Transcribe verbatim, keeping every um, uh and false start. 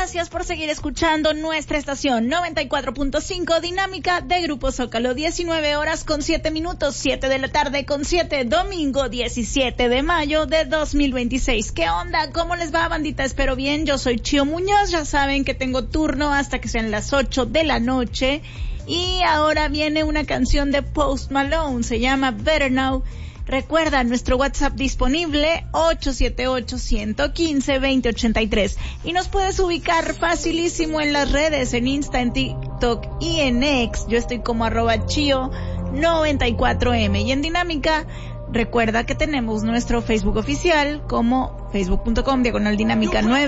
Gracias por seguir escuchando nuestra estación noventa y cuatro punto cinco Dinámica de Grupo Zócalo. diecinueve horas con siete minutos, siete de la tarde con siete, domingo diecisiete de mayo de dos mil veintiséis. ¿Qué onda? ¿Cómo les va, bandita? Espero bien. Yo soy Chio Muñoz. Ya saben que tengo turno hasta que sean las ocho de la noche. Y ahora viene una canción de Post Malone. Se llama Better Now. Recuerda nuestro WhatsApp disponible ocho siete ocho, uno uno cinco, dos cero ocho tres y nos puedes ubicar facilísimo en las redes, en Insta, en TikTok y en X. Yo estoy como arroba chio noventa y cuatro eme y en Dinámica recuerda que tenemos nuestro Facebook oficial como facebook punto com diagonal dinámica nueve.